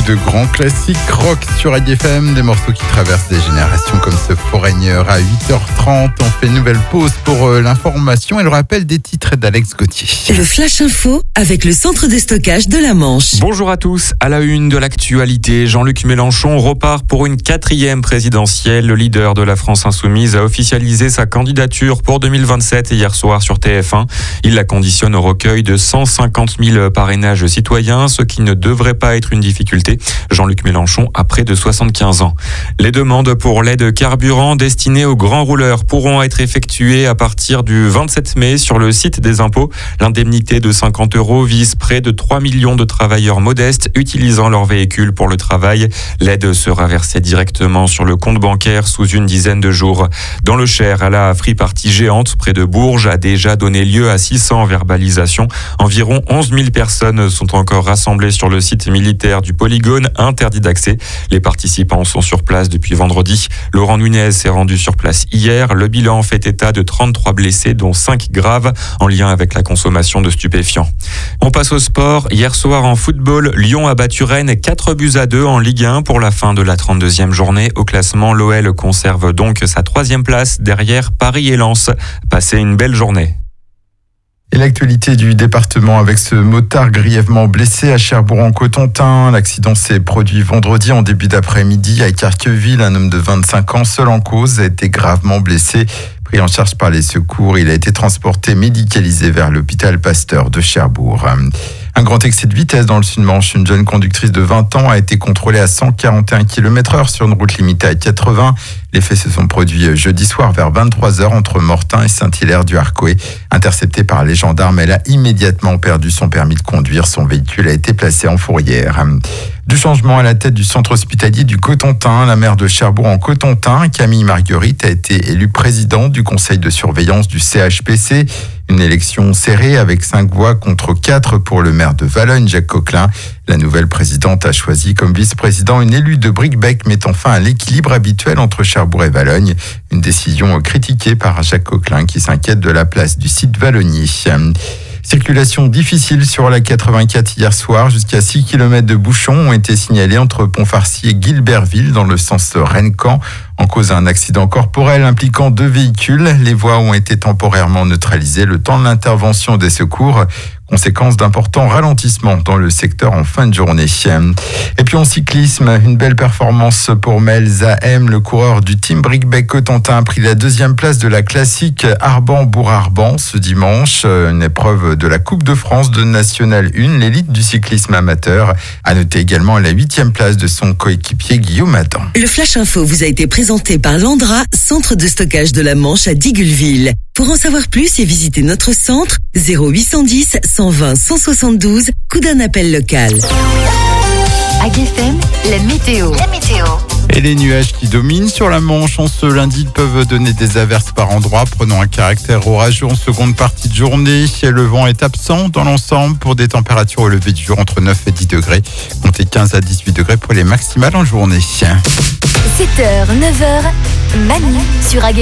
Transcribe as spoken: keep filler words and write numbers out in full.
de grands classiques rock sur A D F M, des morceaux qui traversent des générations comme ce Foreigner. À huit heures trente, on fait une nouvelle pause pour euh, l'information et le rappel des titres d'Alex Gauthier. Le Flash Info avec le centre de stockage de la Manche. Bonjour à tous. À la une de l'actualité, Jean-Luc Mélenchon repart pour une quatrième présidentielle. Le leader de la France Insoumise a officialisé sa candidature pour deux mille vingt-sept hier soir sur T F un. Il la conditionne au recueil de cent cinquante mille parrainages citoyens, ce qui ne devrait pas être une difficulté. Jean-Luc Mélenchon a près de soixante-quinze ans. Les demandes pour l'aide carburant destinée aux grands rouleurs pourront être effectuées à partir du vingt-sept mai sur le site des impôts. L'indemnité de cinquante euros vise près de trois millions de travailleurs modestes utilisant leur véhicule pour le travail. L'aide sera versée directement sur le compte bancaire sous une dizaine de jours. Dans le Cher, la free party géante près de Bourges a déjà donné lieu à six cents verbalisations. Environ onze mille personnes sont encore rassemblées sur le site militaire du polygone interdit d'accès. Les participants sont sur place depuis vendredi. Laurent Nunez s'est rendu sur place hier. Le bilan fait état de trente-trois blessés, dont cinq graves en lien avec la consommation de stupéfiants. On passe au sport. Hier soir en football, Lyon a battu Rennes quatre buts à deux en Ligue un pour la fin de la trente-deuxième journée. Au classement, l'O L conserve donc sa troisième place derrière Paris et Lens. Passez une belle journée. Et l'actualité du département avec ce motard grièvement blessé à Cherbourg-en-Cotentin. L'accident s'est produit vendredi en début d'après-midi à Écarqueville. Un homme de vingt-cinq ans, seul en cause, a été gravement blessé. Pris en charge par les secours, il a été transporté médicalisé vers l'hôpital Pasteur de Cherbourg. Un grand excès de vitesse dans le Sud-Manche. Une jeune conductrice de vingt ans a été contrôlée à cent quarante et un kilomètres heure sur une route limitée à quatre-vingts. Les faits se sont produits jeudi soir vers vingt-trois heures entre Mortain et Saint-Hilaire-du-Harcouët. Interceptée par les gendarmes, elle a immédiatement perdu son permis de conduire. Son véhicule a été placé en fourrière. Du changement à la tête du centre hospitalier du Cotentin, la maire de Cherbourg-en-Cotentin, Camille Marguerite, a été élue présidente du conseil de surveillance du C H P C. Une élection serrée avec cinq voix contre quatre pour le maire de Valognes, Jacques Coquelin. La nouvelle présidente a choisi comme vice-président une élue de Bricbec, mettant fin à l'équilibre habituel entre Cherbourg et Valognes. Une décision critiquée par Jacques Coquelin qui s'inquiète de la place du site valognier. Circulation difficile sur la quatre-vingt-quatre hier soir. Jusqu'à six kilomètres de bouchons ont été signalés entre Pont-Farcy et Guilberville dans le sens Rennes-Caen. En cause d'un accident corporel impliquant deux véhicules, les voies ont été temporairement neutralisées le temps de l'intervention des secours. Conséquence d'importants ralentissements dans le secteur en fin de journée. Et puis en cyclisme, une belle performance pour Mel Zahem. Le coureur du team Bricbec Cotentin a pris la deuxième place de la classique Arban-Bourg-Arban ce dimanche. Une épreuve de la Coupe de France de National un, l'élite du cyclisme amateur. À noter également la huitième place de son coéquipier Guillaume Adam. Le Flash Info vous a été présenté par Landra, centre de stockage de la Manche à Digueulville. Pour en savoir plus et visiter notre centre, zéro huit cent dix, cent vingt, cent soixante-douze, coup d'un appel local. A D F M, la météo. La météo. Et les nuages qui dominent sur la Manche en ce lundi peuvent donner des averses par endroits, prenant un caractère orageux en seconde partie de journée. Le vent est absent dans l'ensemble pour des températures au lever du jour entre neuf et dix degrés. Comptez quinze à dix-huit degrés pour les maximales en journée. sept heures, neuf heures, Manu sur A D F M.